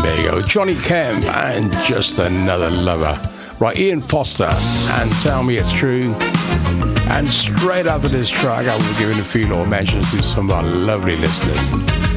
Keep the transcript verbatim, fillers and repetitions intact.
There you go, Johnny Kemp and Just Another Lover. Right, Ian Foster and Tell Me It's True. And straight after this track, I will be giving a few more mentions to some of our lovely listeners.